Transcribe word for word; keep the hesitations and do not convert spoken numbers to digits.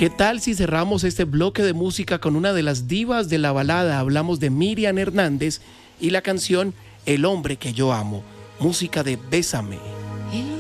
¿Qué tal si cerramos este bloque de música con una de las divas de la balada? Hablamos de Miriam Hernández y la canción El hombre que yo amo, música de Bésame.